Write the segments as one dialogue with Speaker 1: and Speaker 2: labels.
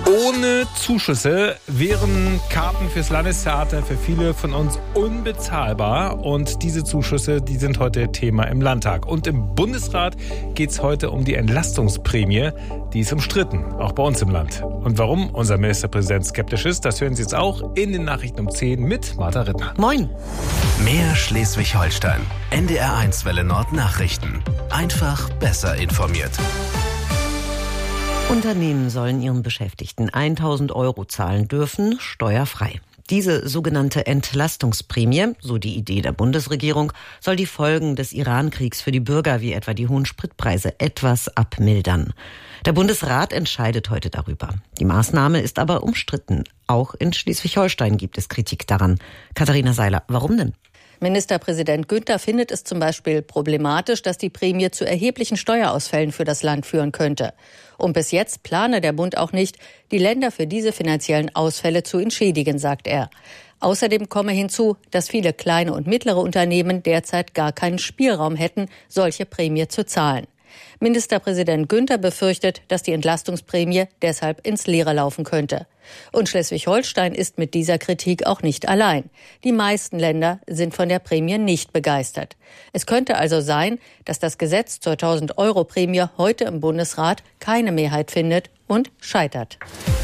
Speaker 1: Ohne Zuschüsse wären Karten fürs Landestheater für viele von uns unbezahlbar. Und diese Zuschüsse, die sind heute Thema im Landtag. Und im Bundesrat geht es heute um die Entlastungsprämie. Die ist umstritten, auch bei uns im Land. Und warum unser Ministerpräsident skeptisch ist, das hören Sie jetzt auch in den Nachrichten um 10 mit Martha Rittner.
Speaker 2: Moin. Mehr Schleswig-Holstein. NDR1 Welle Nord Nachrichten. Einfach besser informiert.
Speaker 3: Unternehmen sollen ihren Beschäftigten 1.000 € zahlen dürfen, steuerfrei. Diese sogenannte Entlastungsprämie, so die Idee der Bundesregierung, soll die Folgen des Iran-Kriegs für die Bürger, wie etwa die hohen Spritpreise, etwas abmildern. Der Bundesrat entscheidet heute darüber. Die Maßnahme ist aber umstritten. Auch in Schleswig-Holstein gibt es Kritik daran. Katharina Seiler, warum denn?
Speaker 4: Ministerpräsident Günther findet es zum Beispiel problematisch, dass die Prämie zu erheblichen Steuerausfällen für das Land führen könnte. Und bis jetzt plane der Bund auch nicht, die Länder für diese finanziellen Ausfälle zu entschädigen, sagt er. Außerdem komme hinzu, dass viele kleine und mittlere Unternehmen derzeit gar keinen Spielraum hätten, solche Prämie zu zahlen. Ministerpräsident Günther befürchtet, dass die Entlastungsprämie deshalb ins Leere laufen könnte. Und Schleswig-Holstein ist mit dieser Kritik auch nicht allein. Die meisten Länder sind von der Prämie nicht begeistert. Es könnte also sein, dass das Gesetz zur 1.000-€-Prämie heute im Bundesrat keine Mehrheit findet und scheitert.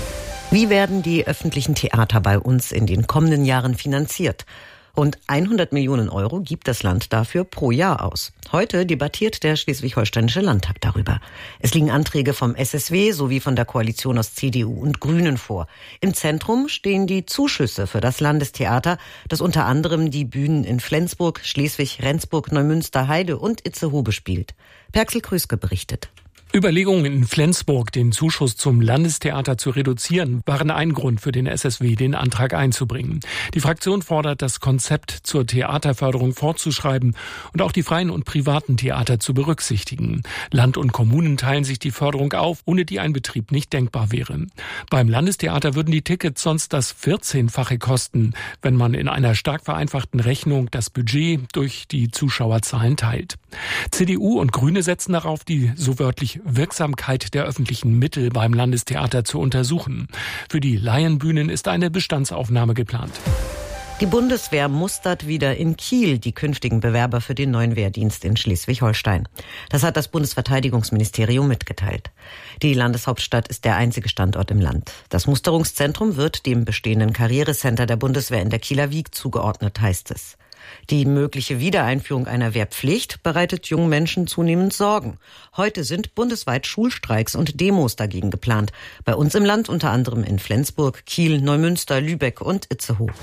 Speaker 3: Wie werden die öffentlichen Theater bei uns in den kommenden Jahren finanziert? Rund 100 Millionen € gibt das Land dafür pro Jahr aus. Heute debattiert der Schleswig-Holsteinische Landtag darüber. Es liegen Anträge vom SSW sowie von der Koalition aus CDU und Grünen vor. Im Zentrum stehen die Zuschüsse für das Landestheater, das unter anderem die Bühnen in Flensburg, Schleswig, Rendsburg, Neumünster, Heide und Itzehoe bespielt. Perxel Krüske berichtet.
Speaker 5: Überlegungen in Flensburg, den Zuschuss zum Landestheater zu reduzieren, waren ein Grund für den SSW, den Antrag einzubringen. Die Fraktion fordert, das Konzept zur Theaterförderung fortzuschreiben und auch die freien und privaten Theater zu berücksichtigen. Land und Kommunen teilen sich die Förderung auf, ohne die ein Betrieb nicht denkbar wäre. Beim Landestheater würden die Tickets sonst das 14-fache kosten, wenn man in einer stark vereinfachten Rechnung das Budget durch die Zuschauerzahlen teilt. CDU und Grüne setzen darauf, die so wörtlich Wirksamkeit der öffentlichen Mittel beim Landestheater zu untersuchen. Für die Laienbühnen ist eine Bestandsaufnahme geplant.
Speaker 3: Die Bundeswehr mustert wieder in Kiel die künftigen Bewerber für den neuen Wehrdienst in Schleswig-Holstein. Das hat das Bundesverteidigungsministerium mitgeteilt. Die Landeshauptstadt ist der einzige Standort im Land. Das Musterungszentrum wird dem bestehenden Karrierecenter der Bundeswehr in der Kieler Wiek zugeordnet, heißt es. Die mögliche Wiedereinführung einer Wehrpflicht bereitet jungen Menschen zunehmend Sorgen. Heute sind bundesweit Schulstreiks und Demos dagegen geplant. Bei uns im Land unter anderem in Flensburg, Kiel, Neumünster, Lübeck und Itzehoe.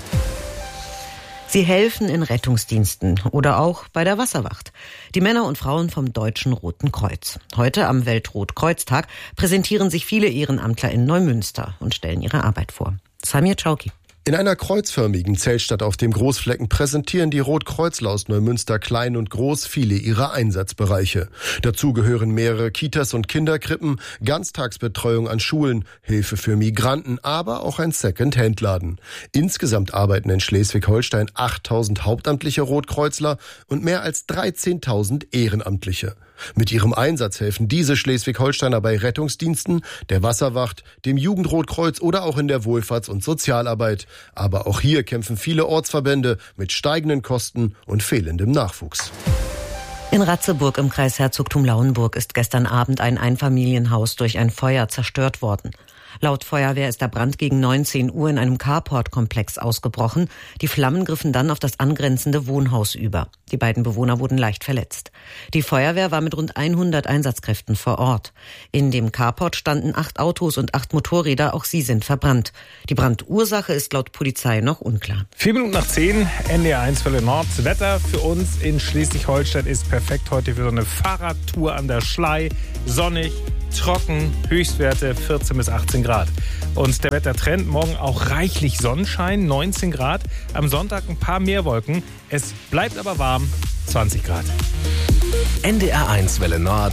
Speaker 3: Sie helfen in Rettungsdiensten oder auch bei der Wasserwacht. Die Männer und Frauen vom Deutschen Roten Kreuz. Heute am Weltrotkreuztag präsentieren sich viele Ehrenamtler in Neumünster und stellen ihre Arbeit vor. Samir Chauki.
Speaker 6: In einer kreuzförmigen Zeltstadt auf dem Großflecken präsentieren die Rotkreuzler aus Neumünster klein und groß viele ihrer Einsatzbereiche. Dazu gehören mehrere Kitas und Kinderkrippen, Ganztagsbetreuung an Schulen, Hilfe für Migranten, aber auch ein Second-Hand-Laden. Insgesamt arbeiten in Schleswig-Holstein 8.000 hauptamtliche Rotkreuzler und mehr als 13.000 Ehrenamtliche. Mit ihrem Einsatz helfen diese Schleswig-Holsteiner bei Rettungsdiensten, der Wasserwacht, dem Jugendrotkreuz oder auch in der Wohlfahrts- und Sozialarbeit. Aber auch hier kämpfen viele Ortsverbände mit steigenden Kosten und fehlendem Nachwuchs.
Speaker 3: In Ratzeburg im Kreis Herzogtum Lauenburg ist gestern Abend ein Einfamilienhaus durch ein Feuer zerstört worden. Laut Feuerwehr ist der Brand gegen 19 Uhr in einem Carport-Komplex ausgebrochen. Die Flammen griffen dann auf das angrenzende Wohnhaus über. Die beiden Bewohner wurden leicht verletzt. Die Feuerwehr war mit rund 100 Einsatzkräften vor Ort. In dem Carport standen 8 Autos und 8 Motorräder, auch sie sind verbrannt. Die Brandursache ist laut Polizei noch unklar.
Speaker 1: 4 Minuten nach 10, NDR1 Welle Nord. Wetter für uns in Schleswig-Holstein ist perfekt heute für so eine Fahrradtour an der Schlei. Sonnig, trocken, Höchstwerte 14 bis 18 Grad. Und der Wettertrend, morgen auch reichlich Sonnenschein, 19 Grad. Am Sonntag ein paar mehr Wolken. Es bleibt aber warm, 20 Grad.
Speaker 2: NDR1 Welle Nord.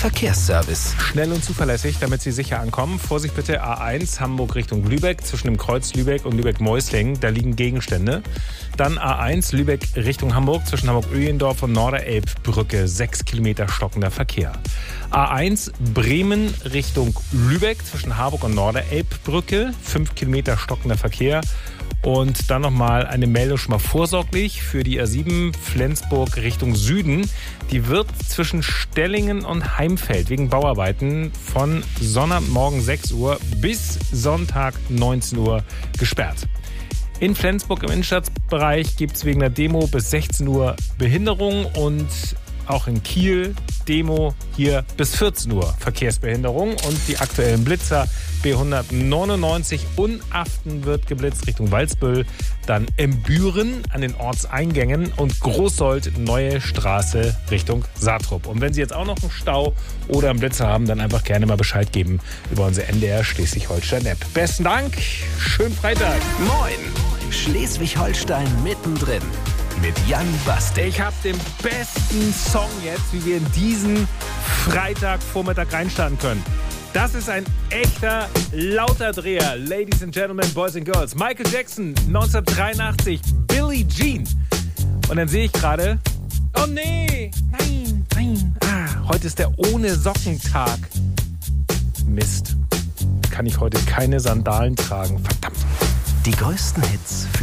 Speaker 2: Verkehrsservice.
Speaker 1: Schnell und zuverlässig, damit Sie sicher ankommen. Vorsicht bitte, A1 Hamburg Richtung Lübeck, zwischen dem Kreuz Lübeck und Lübeck-Mäuslingen, da liegen Gegenstände. Dann A1 Lübeck Richtung Hamburg, zwischen Hamburg-Öhlendorf und Norderelbbrücke, 6 Kilometer stockender Verkehr. A1 Bremen Richtung Lübeck, zwischen Harburg und Norderelbbrücke, 5 Kilometer stockender Verkehr. Und dann nochmal eine Meldung schon mal vorsorglich für die A7 Flensburg Richtung Süden. Die wird zwischen Stellingen und Heimfeld wegen Bauarbeiten von Sonntagmorgen 6 Uhr bis Sonntag 19 Uhr gesperrt. In Flensburg im Innenstadtbereich gibt es wegen der Demo bis 16 Uhr Behinderung und auch in Kiel Demo hier bis 14 Uhr Verkehrsbehinderung und die aktuellen Blitzer B199 Unaften wird geblitzt Richtung Walsbüll, dann Embüren an den Ortseingängen und Großsold Neue Straße Richtung Saatrup. Und wenn Sie jetzt auch noch einen Stau oder einen Blitzer haben, dann einfach gerne mal Bescheid geben über unsere NDR Schleswig-Holstein-App. Besten Dank, schönen Freitag.
Speaker 2: Moin, Schleswig-Holstein mittendrin. Mit Jan Bastek.
Speaker 1: Ich habe den besten Song jetzt, wie wir in diesen Freitagvormittag reinstarten können. Das ist ein echter Lauterdreher. Ladies and Gentlemen, Boys and Girls. Michael Jackson, 1983, Billie Jean. Und dann sehe ich gerade, oh nee, nein. Heute ist der Ohne-Socken-Tag. Mist. Kann ich heute keine Sandalen tragen. Verdammt.
Speaker 2: Die größten Hits für